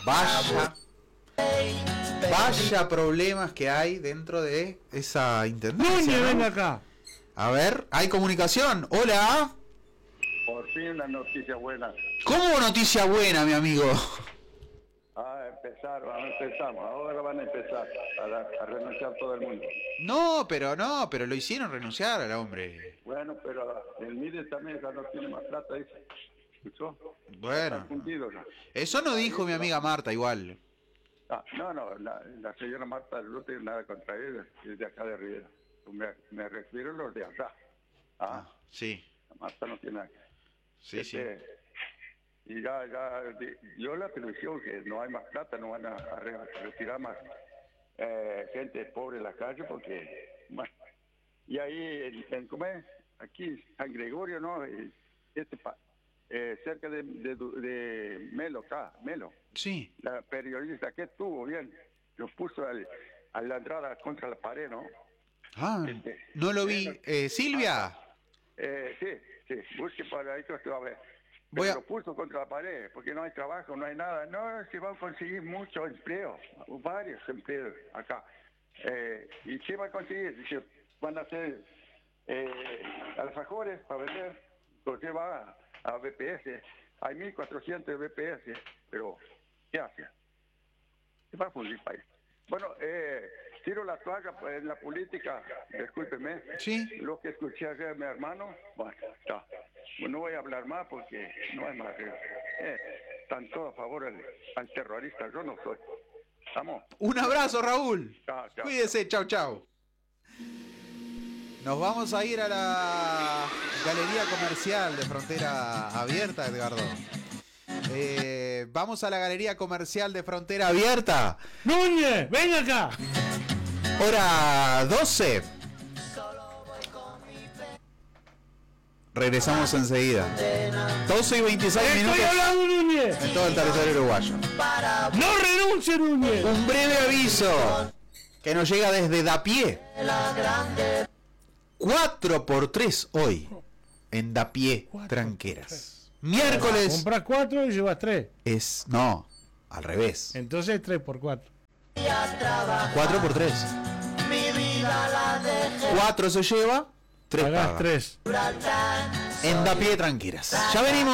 Vaya problemas que hay dentro de esa intendencia. Núñez, ¿no? venga acá. A ver, hay comunicación. Hola. Por fin una noticia buena. ¿Cómo noticia buena, mi amigo? Empezamos. Ahora van a empezar a renunciar todo el mundo. No, pero lo hicieron renunciar al hombre. Bueno, pero el MIDE también ya no tiene más plata, dice. ¿Escuchó? Bueno. Está fundido, ¿no? Eso no dijo mi amiga Marta igual. No, la señora Marta no tiene nada contra ella, es de acá de Rivera. Me refiero a los de acá. Sí. La Marta no tiene nada. Sí. Y ya dio la televisión que no hay más plata, no van a retirar más gente pobre en la calle porque, bueno, y ahí ¿cómo es? Aquí San Gregorio, ¿no? Cerca de Melo, Melo. Sí. La periodista que estuvo bien, lo puso a la entrada contra la pared, ¿no? No lo vi. Silvia. Sí, busque para ahí que usted va a ver. Lo puso contra la pared, porque no hay trabajo, no hay nada. No, se van a conseguir mucho empleo, varios empleos acá. ¿Y qué va a conseguir? Dice, van a hacer alfajores para vender, porque va a BPS. Hay 1.400 BPS, pero ¿qué hace? Se va a fundir el país. Bueno, tiro la toalla en la política, discúlpeme. Sí. Lo que escuché ayer mi hermano, bueno, está. No voy a hablar más porque no hay más. Están todos a favor al terrorista, yo no soy. ¿Estamos? Un abrazo, Raúl. Chao. Cuídese, chau. Nos vamos a ir a la Galería Comercial de Frontera Abierta, Edgardo. Vamos a la Galería Comercial de Frontera Abierta. Núñez, ven acá. Hora 12. Regresamos enseguida. 12 y 26 minutos. Estoy hablando, Núñez. En todo el territorio uruguayo. No renuncie, Núñez. Un breve aviso que nos llega desde Dapié. 4x3 hoy en Dapié Tranqueras. Miércoles. Compras 4 y llevas 3. No, al revés. Entonces 3x4. 4x3. 4 se lleva, 3 Pagás paga. 3. En Dapié Tranqueras. Ya venimos.